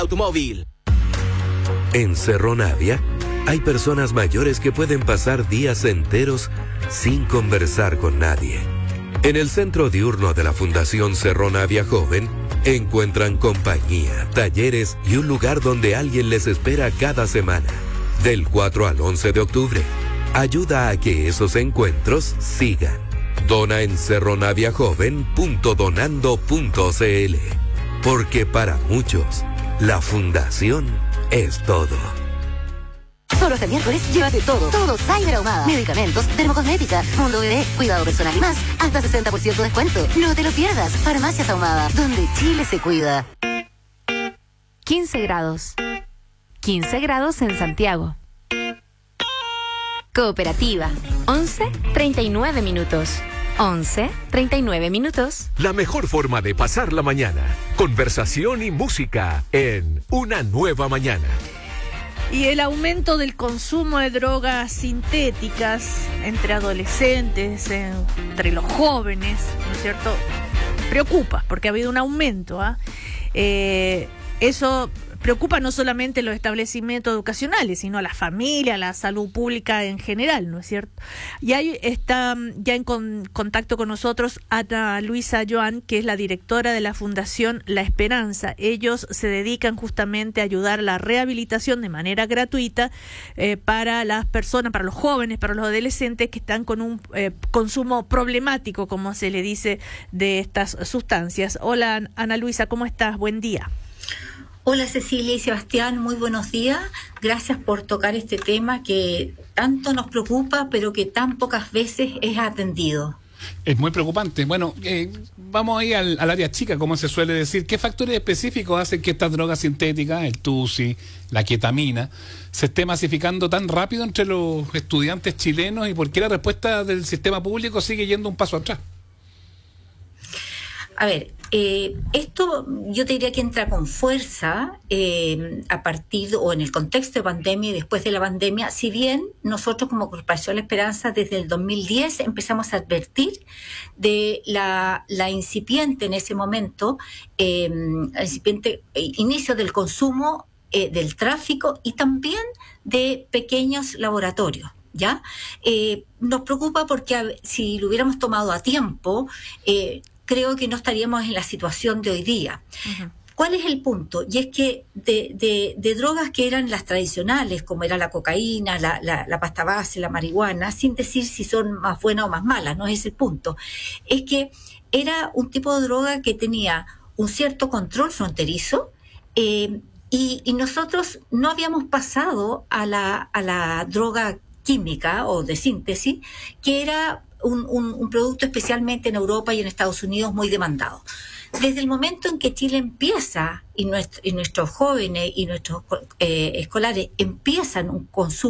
Automóvil. En Cerro Navia hay personas mayores que pueden pasar días enteros sin conversar con nadie. En el centro diurno de la Fundación Cerro Navia Joven encuentran compañía, talleres y un lugar donde alguien les espera cada semana. Del 4 al 11 de octubre, ayuda a que esos encuentros sigan. Dona en cerronaviajoven.donando.cl, porque para muchos, la Fundación es todo. Solo este miércoles llévate todo Cyber Ahumada. Medicamentos, dermocosmética, mundo bebé, cuidado personal y más. Hasta 60% de descuento. No te lo pierdas. Farmacias Ahumada, donde Chile se cuida. 15 grados. 15 grados en Santiago. Cooperativa. 11:39 minutos. 11:39 minutos. La mejor forma de pasar la mañana. Conversación y música en Una Nueva Mañana. Y el aumento del consumo de drogas sintéticas entre adolescentes, entre los jóvenes, ¿no es cierto?, preocupa, porque ha habido un aumento. Eso preocupa no solamente los establecimientos educacionales, sino a la familia, a la salud pública en general, ¿no es cierto? Y ahí está ya en contacto con nosotros Ana Luisa Joan, que es la directora de la Fundación La Esperanza. Ellos se dedican justamente a ayudar a la rehabilitación de manera gratuita para las personas, para los jóvenes, para los adolescentes que están con un consumo problemático, como se le dice, de estas sustancias. Hola Ana Luisa, ¿cómo estás? Buen día. Hola Cecilia y Sebastián, muy buenos días. Gracias por tocar este tema que tanto nos preocupa, pero que tan pocas veces es atendido. Es muy preocupante. Bueno, vamos ahí al área chica, como se suele decir. ¿Qué factores específicos hacen que estas drogas sintéticas, el tusi, la ketamina, se esté masificando tan rápido entre los estudiantes chilenos y por qué la respuesta del sistema público sigue yendo un paso atrás? A ver, esto yo te diría que entra con fuerza a partir o en el contexto de pandemia y después de la pandemia, si bien nosotros como Corporación La Esperanza desde el 2010 empezamos a advertir de la incipiente en ese momento, incipiente inicio del consumo, del tráfico y también de pequeños laboratorios. ¿Ya? Nos preocupa porque si lo hubiéramos tomado a tiempo, creo que no estaríamos en la situación de hoy día. Uh-huh. ¿Cuál es el punto? Y es que de drogas que eran las tradicionales, como era la cocaína, la pasta base, la marihuana, sin decir si son más buenas o más malas, no es el punto, es que era un tipo de droga que tenía un cierto control fronterizo, y nosotros no habíamos pasado a la droga química o de síntesis, que era un producto especialmente en Europa y en Estados Unidos muy demandado. Desde el momento en que Chile empieza y nuestros jóvenes y nuestros escolares empiezan un consumo